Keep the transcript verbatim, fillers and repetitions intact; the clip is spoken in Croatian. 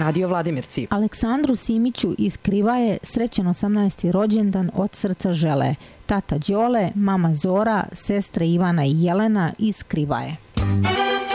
Radio Vladimirci. Aleksandru Simiću iz Krivaje srećan osamnaesti rođendan od srca žele tata Đole, mama Zora, sestre Ivana i Jelena iz Krivaje.